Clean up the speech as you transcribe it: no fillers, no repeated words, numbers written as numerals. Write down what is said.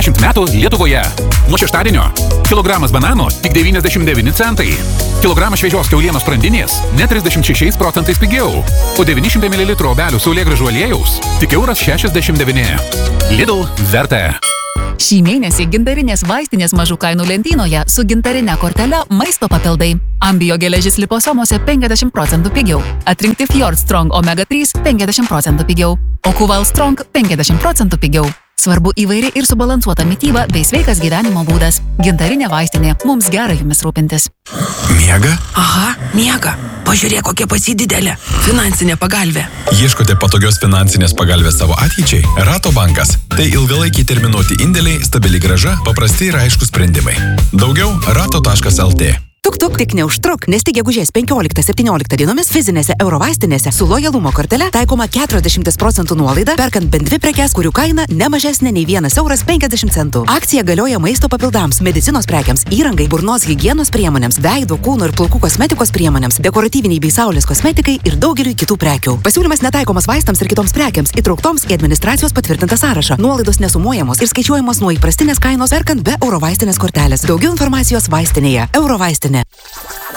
10 metų Lietuvoje. Nuo šeštadienio kilogramas bananų tik 99 centai. Kilogramas šviežios kiaulienos sprandinės net 36% pigiau. O 900 ml obelių saulėgrąžų aliejaus tik €69. Lidl verta. Šį mėnesį gintarinės vaistinės mažų kainų lentynoje su gintarine kortele maisto papildai. Ambio geležis liposomose 50% pigiau. Atrinkti Fjord Strong Omega 3 50% pigiau. O Kuval Strong 50% pigiau. Svarbu įvairi ir subalansuota mityba bei sveikas gyvenimo būdas. Gintarinė vaistinė. Mums gera jumis rūpintis. Miega? Aha, miega. Pažiūrėk, kokia pas jį didelė. Finansinė pagalvė. Ieškote patogios finansinės pagalbės savo ateičiai? Rato bankas. Tai ilgalaikiai terminuoti indėliai, stabili grąža, paprasti ir aiškus sprendimai. Daugiau rato.lt. Tuk, tik neužtruk, nes tik gegužės 15-17 dienomis fizinėse Eurovaistinėse su lojalumo kortele taikoma 40% nuolaida, perkant bent 2 prekes, kurių kaina ne mažesnė nei €1,50. Akcija galioja maisto papildams, medicinos prekiams, įrangai, burnos higienos priemonėms, veido, kūno ir plaukų kosmetikos priemonėms, dekoratyviniai bei saulės kosmetikai ir daugeliui kitų prekių. Pasiūlymas netaikomas vaistams ir kitoms prekiams, įtrauktoms į administracijos patvirtintą sąrašą. Nuolaidos nesumuojamos ir skaičiuojamos nuo įprastinės kainos, perkant be Eurovaistinės kortelės. Daugiau informacijos vaistinėje. Eurovaistinė.